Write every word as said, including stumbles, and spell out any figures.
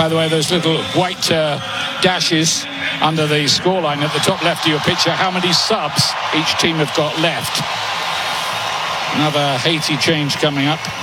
By the way, those little white uh, dashes under the scoreline at the top left of your picture, how many subs each team have got left. Another Haiti change coming up.